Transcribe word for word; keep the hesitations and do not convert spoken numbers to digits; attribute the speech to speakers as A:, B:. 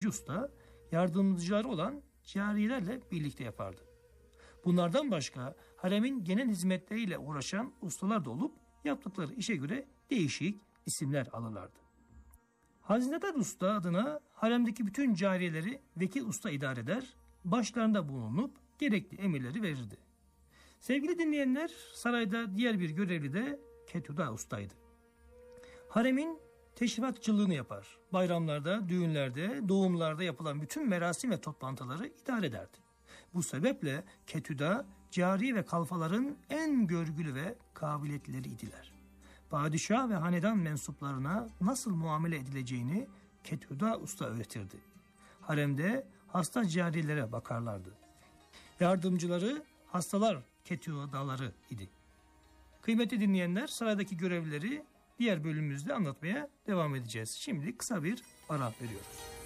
A: Hacı Usta yardımcıları olan cariyelerle birlikte yapardı. Bunlardan başka haremin genel hizmetleriyle uğraşan ustalar da olup yaptıkları işe göre değişik isimler alırlardı. Hazinedar Usta adına haremdeki bütün cariyeleri Vekil Usta idare eder, başlarında bulunup gerekli emirleri verirdi. Sevgili dinleyenler, sarayda diğer bir görevli de Ketüda Usta'ydı. Haremin teşrifatçılığını yapar. Bayramlarda, düğünlerde, doğumlarda yapılan bütün merasim ve toplantıları idare ederdi. Bu sebeple Ketüda, cari ve kalfaların en görgülü ve kabiliyetlileri idiler. Padişah ve hanedan mensuplarına nasıl muamele edileceğini Ketüda Usta öğretirdi. Haremde hasta cariyelere bakarlardı. Yardımcıları hastalar Ketüdaları idi. Kıymetli dinleyenler, saraydaki görevlileri diğer bölümümüzde anlatmaya devam edeceğiz. Şimdi kısa bir ara veriyoruz.